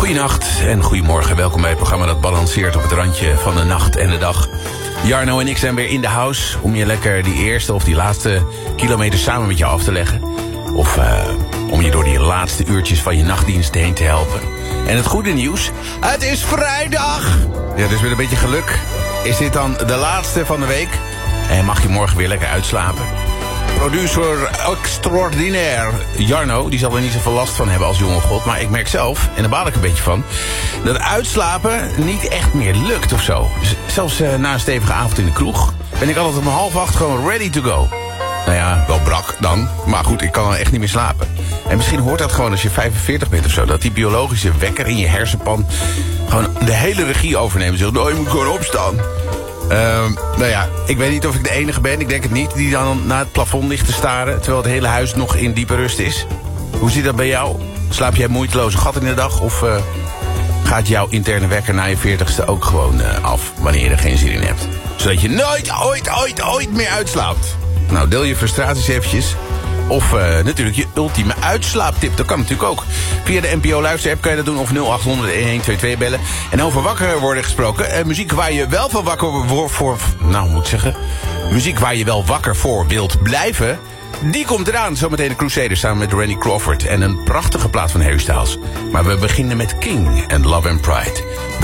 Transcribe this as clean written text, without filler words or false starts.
Goedenacht en goedemorgen. Welkom bij het programma dat balanceert op het randje van de nacht en de dag. Jarno en ik zijn weer in de house om je lekker die eerste of die laatste kilometer samen met jou af te leggen. Of om je door die laatste uurtjes van je nachtdienst heen te helpen. En het goede nieuws, het is vrijdag! Ja, dus met een beetje geluk is dit dan de laatste van de week. En mag je morgen weer lekker uitslapen. Producer extraordinair Jarno, die zal er niet zoveel last van hebben als jonge god. Maar ik merk zelf, en daar baal ik een beetje van, dat uitslapen niet echt meer lukt of zo. Dus zelfs na een stevige avond in de kroeg ben ik altijd om 7:30 gewoon ready to go. Nou ja, wel brak dan, maar goed, ik kan dan echt niet meer slapen. En misschien hoort dat gewoon als je 45 bent of zo, dat die biologische wekker in je hersenpan gewoon de hele regie overneemt. Zegt, oh, je moet gewoon opstaan. Nou ja, ik weet niet of ik de enige ben, ik denk het niet, die dan naar het plafond ligt te staren, terwijl het hele huis nog in diepe rust is. Hoe zit dat bij jou? Slaap jij moeiteloze gat in de dag of gaat jouw interne wekker na je 40ste ook gewoon af wanneer je er geen zin in hebt? Zodat je nooit, ooit meer uitslaapt. Nou, deel je frustraties eventjes. Of natuurlijk je ultieme uitslaaptip. Dat kan natuurlijk ook. Via de NPO luisterapp kan je dat doen. Of 0800-1122 bellen. En over wakker worden gesproken. Muziek waar je wel van wakker voor... Nou, moet ik zeggen. Muziek waar je wel wakker voor wilt blijven. Die komt eraan. Zometeen de Crusaders samen met Randy Crawford. En een prachtige plaat van Harry Styles. Maar we beginnen met King en Love and Pride.